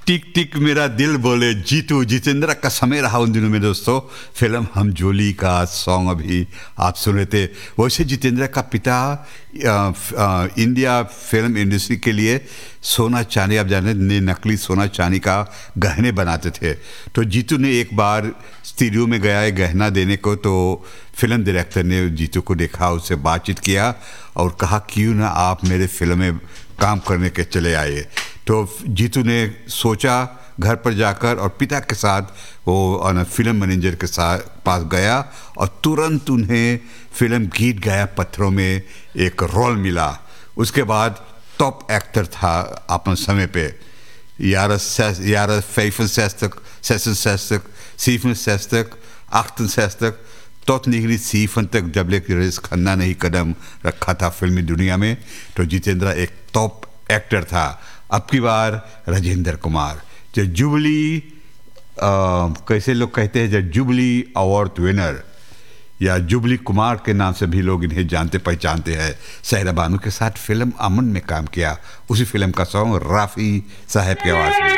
टिक टिक मेरा दिल बोले जीतू, जितेंद्र का समय रहा उन दिनों में दोस्तों। फिल्म हम जोली का सॉन्ग अभी आप सुन रहे थे। वैसे जितेंद्र का पिता इंडिया फिल्म इंडस्ट्री के लिए सोना चांदी, आप जाने ने नकली सोना चांदी का गहने बनाते थे। तो जीतू ने एक बार स्टूडियो में गया है गहना देने को, तो फिल्म डायरेक्टर ने जीतू को देखा, उससे बातचीत किया और कहा क्यों ना आप मेरे फिल्म में काम करने के चले आए। तो जीतू ने सोचा घर पर जाकर और पिता के साथ वो फिल्म मैनेजर के साथ पास गया और तुरंत उन्हें फिल्म गीत गाया पत्थरों में एक रोल मिला। उसके बाद टॉप एक्टर था अपने समय पे, jaren 65, 66, 67, 68 tot 1970 जब लेकर रईस खन्ना ने ही कदम रखा था फिल्मी दुनिया में, तो जितेंद्र एक टॉप एक्टर था। अब की बार राजेंद्र कुमार जो जुबली कैसे लोग कहते हैं, जो जुबली अवार्ड विनर या जुबली कुमार के नाम से भी लोग इन्हें जानते पहचानते हैं। सायरा बानू के साथ फिल्म अमन में काम किया, उसी फिल्म का सॉन्ग राफी साहब की आवाज़ में।